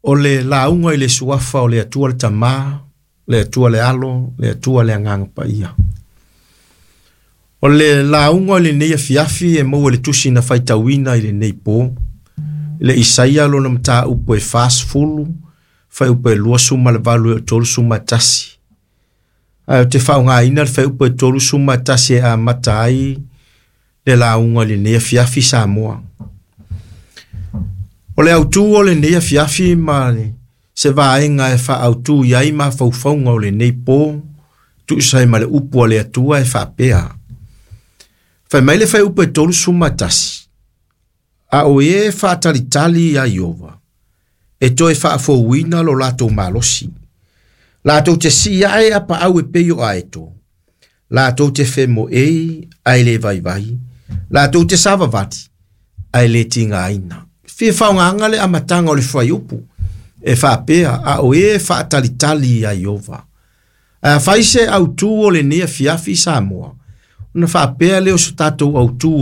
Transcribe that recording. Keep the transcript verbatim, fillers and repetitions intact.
o le launga i le suafa o le atua le tamā, le atua le alo, le atua le anganga pa ia. O le launga i le nei afiafi e maua le tusi na faitawina i le nei pō, le Isaia lo na mta upo e fast fulu, fai upo e lua suma le valu e tolu suma tasi. Ai o te whao ngā ina le fai upo e tolu suma tasi e a mata ai le launga le nei afiafi Samoa. O le autu o le nei afiafi ma le se vaenga e wha autu iai ma faufaunga o le nei pō, tu sai ma le upo le atua e wha pēa. Fai mai le fai upo e tolu suma tasi. A o e wha talitali a Iova. E to e wha fōwina lo lato malosi. Lato te si ae apa au e peyo a eto. Lato te fe mo e ai le vai vai. Lato te sava vati ai le tinga aina. Fie whaunganga le amatanga o le whai upu. E wha pēa a o e wha talitali a Iova. A whaise au tu o le nea fiafi Samoa. Una wha pēa leo so tātou au tu